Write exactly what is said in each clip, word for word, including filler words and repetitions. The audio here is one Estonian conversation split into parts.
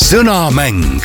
sõnamäng.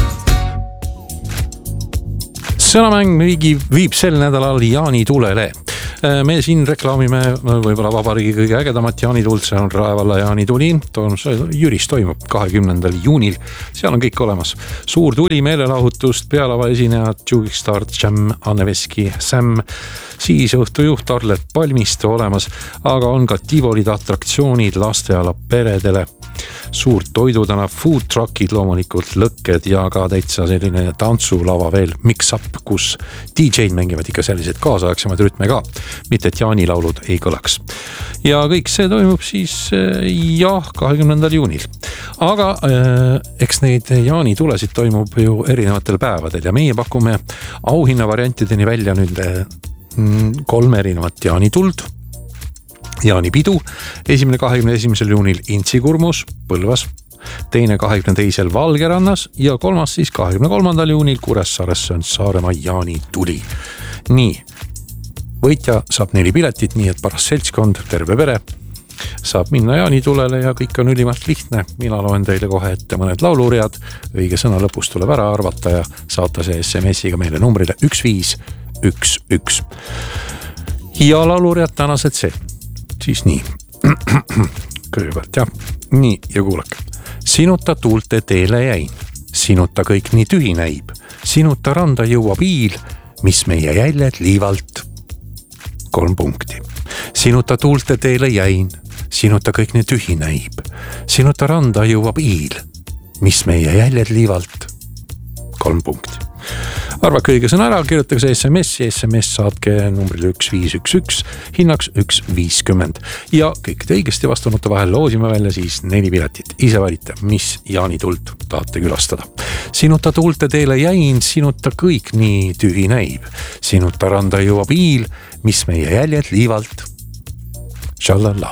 Sõnamäng viib sel nädalal jaanitulele. Me siin reklaamime võib-olla vabariigi kõige ägedamat jaanitult, see on Raevalla jaanituli. Jüris toimub kahekümnendal juunil. Seal on kõik olemas. Suur tuli, meelelahutust, pealava esinejad, Jugikstar, Jam, Anne Veski, Sam, siis õhtujuht Arlet Palmisto olemas, aga on ka Tivolid, atraktsioonid lasteala peredele. Suur toidutana, food truckid, loomulikult lõkked ja ka täitsa selline tantsulava veel mix-up, kus D J-d mängivad ikka sellised kaasaegsemad rütme ka, mitte et jaanilaulud ei kõlaks. Ja kõik see toimub siis jah, kahekümnendal juunil. Aga äh, eks neid jaanitulesid toimub ju erinevatel päevadel ja meie pakume auhinna variantideni välja nüüd äh, kolm erinevat jaanituld. Jaanipidu, esimene kahekümne esimesel juunil Intsikurmus, Põlvas, teine kahekümne teisel Valgerannas ja kolmas siis kahekümne kolmandal juunil Kuressaares, see on Saaremaa jaanituli. Nii, võitja saab neli piletit, nii et paras seltskond, terve pere saab minna jaanitulele ja kõik on ülimalt lihtne. Mina loen teile kohe ette mõned lauluread, õige sõna lõpus tuleb ära arvata ja saata see S M S-iga meile numbrile üks viis üks üks. Ja lauluread tänased see. Siis nii, kõigepealt jah, nii ja kuulake. Sinuta tuulte teele jäin, sinuta kõik nii tühi näib, sinuta randa jõuab iil, mis meie jäljed liivalt. Kolm punkti. Sinuta tuulte teele jäin, sinuta kõik nii tühi näib, sinuta randa jõuab iil, mis meie jäljed liivalt. Kolm punkti. Arvake õige sõna ära, kirjutage see S M S ja S M S saatke numbrile üks viis üks üks, hinnaks üks viiskümmend. Ja kõikide õigesti vastanute vahel loosime välja siis neli piletit. Ise valite, mis jaanitult tahate külastada. Sinuta tuulte teele jäin, sinuta kõik nii tühi näib. Sinuta randa jõuab iil, mis meie jäljed liivalt. Shalala.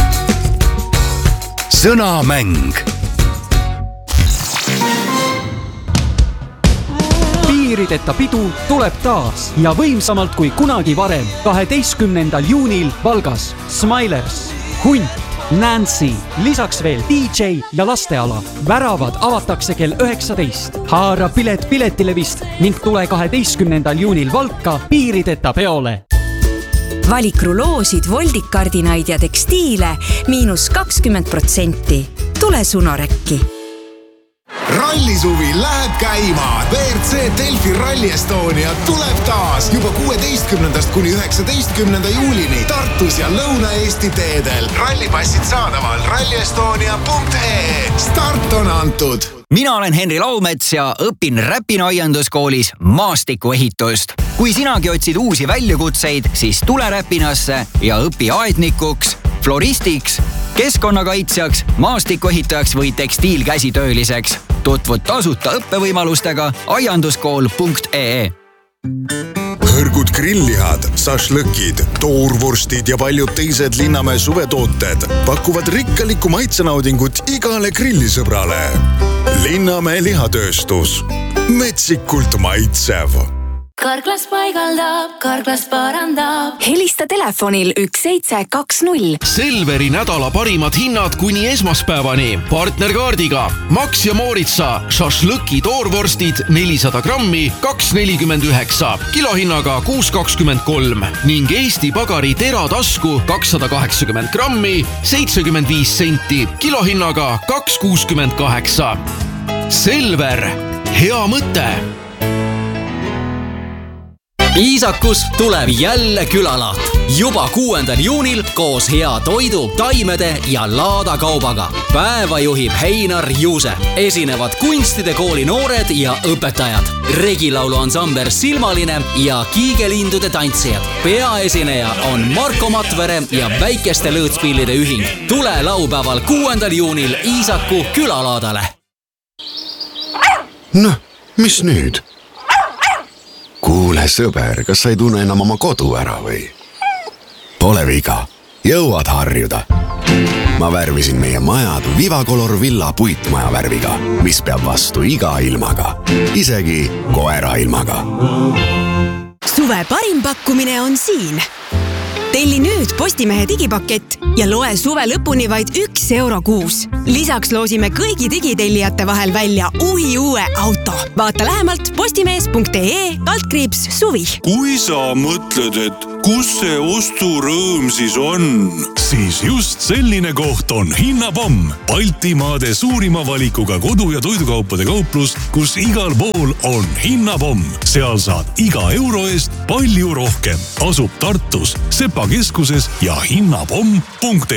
Sõnamäng. Piirideta pidu tuleb taas ja võimsamalt kui kunagi varem. kaheteistkümnendal juunil Valgas Smilers, Hunt, Nancy, lisaks veel D J ja lasteala. Väravad avatakse kell üheksateist. Haara pilet piletilevist ning tule kaheteistkümnendal juunil Valka piirideta peole. Valik ruloosid, voldikardinaid ja tekstiile miinus kakskümmend protsenti. Tule Sunorekki. Rallisuvi läheb käima. V R C Delfi Rally Estonia tuleb taas juba kuueteistkümnendast kuni üheksateistkümnenda juulini Tartus ja Lõuna-Eesti teedel. Rallipassid saadaval rallyestonia punkt ee. Start on antud. Mina olen Henri Laumets ja õpin Räpina aianduskoolis maastikuehitust. Kui sinagi otsid uusi väljakutseid, siis tule Räpinasse ja õpi aednikuks, floristiks, keskkonnakaitsjaks, maastikuehitajaks või tekstiilkäsitööliseks. Tutvud tasuta õppevõimalustega aianduskool punkt ee. Hõrgud grilllihad, sašlõkid, toorvorstid ja paljud teised Linnamäe suvetooted pakuvad rikkalikku maitsenaudingut igale grillisõbrale. Linnamäe lihatööstus. Metsikult maitsev. Karklas paigaldab, Karklas parandab. Helista telefonil üks seitse kaks null. Selveri nädala parimad hinnad kuni esmaspäevani. Partnerkaardiga Max ja Mooritsa šašlõki toorvorstid nelisada grammi kaks nelikümmend üheksa, kilohinnaga kuus kakskümmend kolm ning Eesti Pagari teratasku kakssada kaheksakümmend grammi seitsekümmend viis senti, kilohinnaga kaks kuuskümmend kaheksa. Selver, hea mõte! Iisakus tuleb jälle külalaat. Juba kuuendal juunil koos hea toidu, taimede ja laadakaubaga. Päeva juhib Heinar Juuse. Esinevad kunstide kooli noored ja õpetajad. Regilaulu ansamber Silmaline ja Kiigelindude tantsijad. Peaesineja on Marko Matvere ja Väikeste lõõtspillide ühing. Tule laupäeval kuuendal juunil Iisaku külalaadale. Noh, mis nüüd? Kuule sõber, kas sa ei tunne enam oma kodu ära või? Pole viga, jõuad harjuda. Ma värvisin meie majad Vivacolor Villa puitmaja värviga, mis peab vastu iga ilmaga, isegi koera ilmaga. Suve parim pakkumine on siin. telli nüüd Postimehe digipakett ja loe suve lõpuni vaid üks euro kuus. Lisaks loosime kõigi digitellijate vahel välja uhi uue auto. Vaata lähemalt postimees punkt ee kaldkriips suvi. Kui sa mõtled, et kus see osturõõm siis on, siis just selline koht on Hinnapomm. Baltimaade suurima valikuga kodu- ja toidukaupade kauplus, kus igal pool on Hinnapomm. Seal saad iga euro eest palju rohkem. Asub Tartus, Sepa keskuses ja hinnapomm punkt ee.